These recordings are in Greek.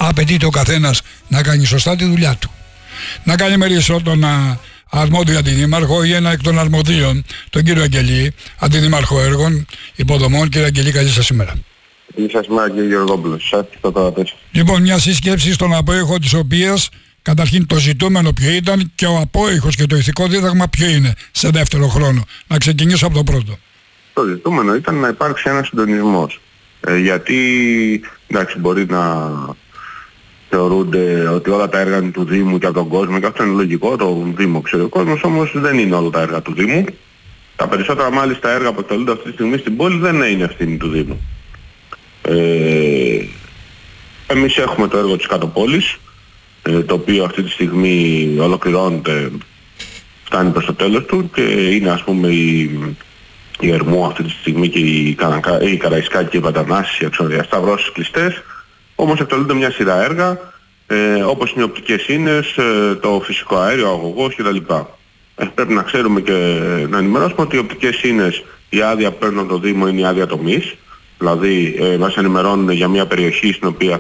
απαιτείται ο καθένας να κάνει σωστά τη δουλειά του. Να κάνει μερίσω τον αρμόδιο αντιδήμαρχο ή ένα εκ των αρμοδίων, τον κύριο Αγγελή, αντιδήμαρχο έργων υποδομών. Κύριε Αγγελή, καλή σας ημέρα. Καλή σας ημέρα, κύριε Γεωργόπουλος. Λοιπόν, μια σύσκεψη στον απόϊχο της οποίας καταρχήν το ζητούμενο ποιο ήταν και ο απόϊχος και το ηθικό δίδαγμα ποιο είναι σε δεύτερο χρόνο. Να ξεκινήσω από το πρώτο. Το ζητούμενο ήταν να υπάρξει ένας συντονισμός. Γιατί, εντάξει, μπορεί να θεωρούνται ότι όλα τα έργα είναι του Δήμου και από τον κόσμο, και αυτό είναι λογικό, το Δήμο ξέρει ο κόσμος, όμως δεν είναι όλα τα έργα του Δήμου. Τα περισσότερα μάλιστα έργα που εκτελούνται αυτή τη στιγμή στην πόλη δεν είναι ευθύνη του Δήμου. Εμείς έχουμε το έργο της Κατοπόλης, το οποίο αυτή τη στιγμή ολοκληρώνεται, φτάνει προς το τέλος του και είναι, ας πούμε, η Ερμού αυτή τη στιγμή και η Καραϊσκάκη και η Παντανάση, οι Αξιοδιαστά βρώσεις κλειστές. Όμως εκτελούνται μια σειρά έργα, όπως είναι οι οπτικές ίνες, το φυσικό αέριο, ο αγωγός κτλ. Πρέπει να ξέρουμε και να ενημερώσουμε ότι οι οπτικές ίνες, η άδεια που παίρνουν το Δήμο είναι η άδεια τομής. Δηλαδή μας ενημερώνουν για μια περιοχή στην οποία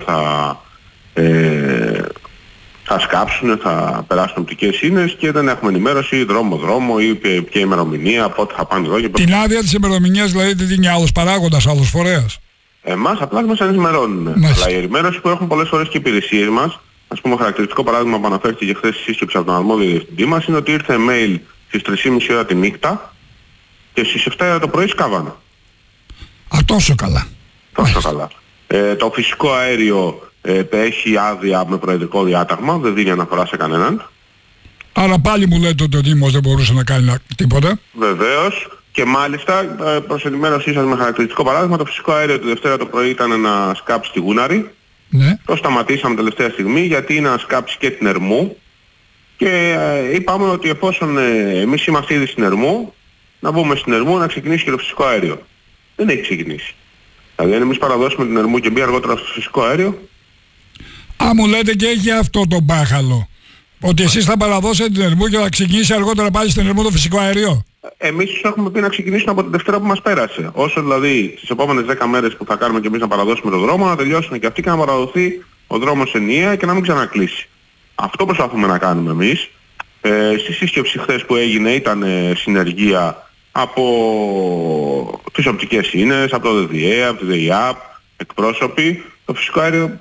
θα σκάψουν, θα περάσουν οπτικές ίνες και δεν έχουμε ενημέρωση δρόμο ή ποια ημερομηνία, πότε θα πάνε εδώ και πότε. Την άδεια της ημερομηνίας δηλαδή τη δίνει άλλος παράγοντας, άλλος φορέας. Εμάς απλά μας ενημερώνουν. Αλλά η ενημέρωση που έχουν πολλές φορές και οι υπηρεσίες μας, ας πούμε χαρακτηριστικό παράδειγμα που αναφέρθηκε και χθες στη σύσκεψη από τον αρμόδιο διευθυντή μας, είναι ότι ήρθε mail στις 3.30 ώρα τη νύχτα και στις 7 το πρωί σκάβανα. Τόσο καλά. Τόσο καλά. Το φυσικό αέριο έχει άδεια με προεδρικό διάταγμα, δεν δίνει αναφορά σε κανέναν. Άρα πάλι μου λέτε ότι ο Δήμος δεν μπορούσε να κάνει τίποτα. Βεβαίως. Και μάλιστα προς ενημέρωσή σας με χαρακτηριστικό παράδειγμα, το φυσικό αέριο τη Δευτέρα το πρωί ήταν να σκάψει τη Γούναρη. Ναι. Το σταματήσαμε τελευταία στιγμή γιατί είναι να σκάψει και την Ερμού. Και είπαμε ότι εφόσον εμείς είμαστε ήδη στην Ερμού, να μπούμε στην Ερμού να ξεκινήσει και το φυσικό αέριο. Δεν έχει ξεκινήσει. Δηλαδή αν εμείς παραδώσουμε την Ερμού και μπει αργότερα στο φυσικό αέριο. Μου λέτε και έχει αυτό το μπάχαλο. Ότι εσείς θα παραδώσετε την Ερμού και θα ξεκινήσει αργότερα πάλι στην Ερμού το φυσικό αέριο. Εμείς τους έχουμε πει να ξεκινήσουν από την Δευτέρα που μας πέρασε. Όσο δηλαδή στις επόμενες 10 μέρες που θα κάνουμε και εμείς να παραδώσουμε τον δρόμο, να τελειώσουν και αυτοί και να παραδοθεί ο δρόμος ενιαία και να μην ξανακλείσει. Αυτό προσπαθούμε να κάνουμε εμείς. Στη σύσκεψη χθες που έγινε ήταν συνεργεία από τις οπτικές ίνες, από το ΔΔΕ, από τη ΔΕΙΑΠ, εκπρόσωποι. Το φυσικό αέριο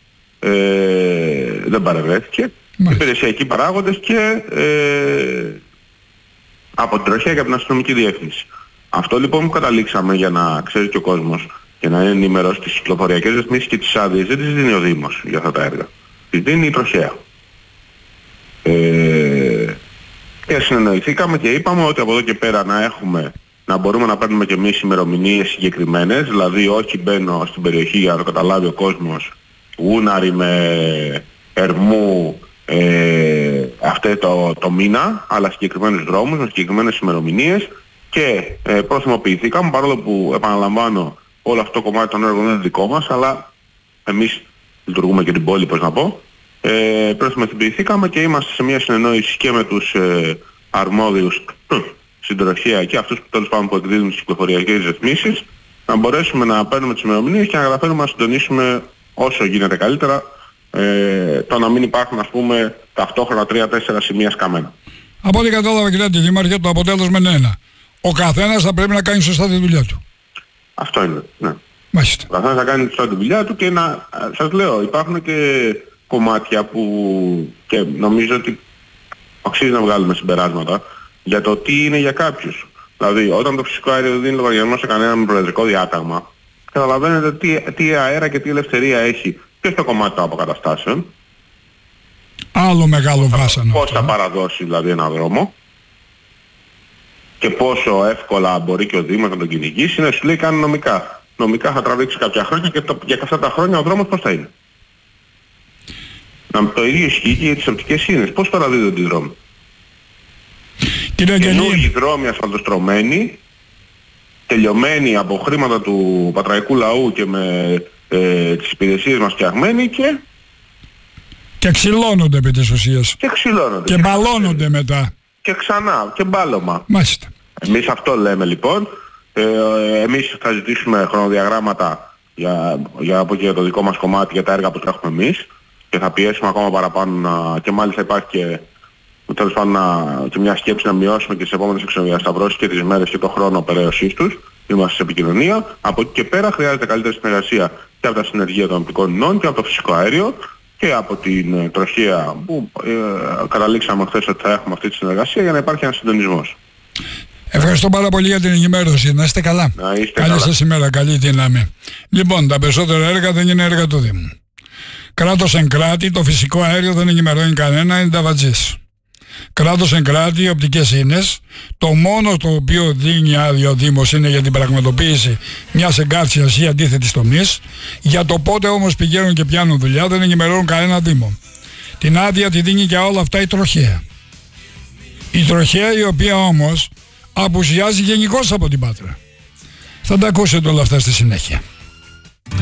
δεν παρευρέθηκε. Υπηρεσιακοί παράγοντες και από την τροχέα και από την αστυνομική διεύθυνση. Αυτό λοιπόν που καταλήξαμε, για να ξέρει και ο κόσμος και να είναι ενημερός, στις κυκλοφοριακές ρυθμίσεις και τις άδειες δεν τις δίνει ο Δήμος για αυτά τα έργα. Τις δίνει η τροχέα. Και συνεννοηθήκαμε και είπαμε ότι από εδώ και πέρα να μπορούμε να παίρνουμε και εμείς ημερομηνίες συγκεκριμένες, δηλαδή όχι μπαίνω στην περιοχή για να το καταλάβει ο κόσμος, Γούναρη με Ερμού αυτό το μήνα, αλλά συγκεκριμένους δρόμους, με συγκεκριμένες ημερομηνίες και προθυμοποιηθήκαμε, παρόλο που επαναλαμβάνω όλο αυτό το κομμάτι των έργων δεν είναι δικό μας, αλλά εμείς λειτουργούμε και την πόλη, πώς να πω, προθυμοποιηθήκαμε και είμαστε σε μια συνεννόηση και με τους αρμόδιους στην τροχέα και αυτούς που τέλος πάντων που εκδίδουν τις κυκλοφοριακές ρυθμίσεις, να μπορέσουμε να παίρνουμε τις ημερομηνίες και να καταφέρουμε να συντονίσουμε όσο γίνεται καλύτερα το να μην υπάρχουν, ας πούμε, ταυτόχρονα 3-4 σημεία σκαμμένα. Από ό,τι κατάλαβα, κύριε Αντιδήμαρχε, το αποτέλεσμα είναι ένα. Ο καθένας θα πρέπει να κάνει σωστά τη δουλειά του. Αυτό είναι, ναι. Μάλιστα. Ο καθένας θα κάνει σωστά τη δουλειά του και σας λέω, υπάρχουν και κομμάτια που και νομίζω ότι αξίζει να βγάλουμε συμπεράσματα για το τι είναι για κάποιους. Δηλαδή, όταν το φυσικό αέριο δεν δίνει λογαριασμό σε κανένα με προεδρικό διάταγμα, καταλαβαίνετε τι αέρα και τι ελευθερία έχει και στο κομμάτι των αποκαταστάσεων. Άλλο μεγάλο βάσανο. Πώς θα παραδώσει δηλαδή ένα δρόμο και πόσο εύκολα μπορεί και ο Δήμος να τον κυνηγήσει, να σου λέει κάνει νομικά. Νομικά θα τραβήξει κάποια χρόνια και για αυτά τα χρόνια ο δρόμος πώς θα είναι. Το ίδιο ισχύει και για τις οπτικές ίνες. Πώς παραδίδονται οι δρόμοι. Καινούργιοι δρόμοι ασφαλτοστρωμένοι, τελειωμένοι από χρήματα του πατραϊκού λαού και με τις υπηρεσίες μας φτιαγμένοι και ξυλώνονται επί της ουσίας. Και ξυλώνονται. Και μπαλώνονται μετά. Και ξανά. Και μπάλωμα. Μάλιστα. Εμείς αυτό λέμε λοιπόν. Εμείς θα ζητήσουμε χρονοδιαγράμματα για το δικό μας κομμάτι, για τα έργα που τρέχουμε εμείς, και θα πιέσουμε ακόμα παραπάνω και μάλιστα υπάρχει και τέλος πάντων και μια σκέψη να μειώσουμε και τις επόμενες εξοδιασταυρώσεις και τις μέρες και το χρόνο περαίωσής τους. Είμαστε σε επικοινωνία. Από εκεί και πέρα χρειάζεται καλύτερη συνεργασία και από τα συνεργεία των οπτικών ινών και από το φυσικό αέριο και από την τροχέα που καταλήξαμε χθες ότι θα έχουμε αυτή τη συνεργασία για να υπάρχει ένας συντονισμός. Ευχαριστώ πάρα πολύ για την ενημέρωση. Να είστε καλά. Καλή σας ημέρα, καλή δύναμη. Λοιπόν, τα περισσότερα έργα δεν είναι έργα του Δήμου. Κράτος εν κράτη, το φυσικό αέριο δεν ενημερώνει κανένα, είναι ταβατζής. Κράτος εν κράτη, οπτικές ίνες. Το μόνο το οποίο δίνει άδεια ο Δήμος είναι για την πραγματοποίηση μιας εγκάρσιας ή αντίθετης τομής. Για το πότε όμως πηγαίνουν και πιάνουν δουλειά δεν ενημερώνουν κανένα Δήμο. Την άδεια τη δίνει για όλα αυτά η τροχέα. Η τροχέα η οποία όμως απουσιάζει γενικώς από την Πάτρα. Θα τα ακούσετε όλα αυτά στη συνέχεια.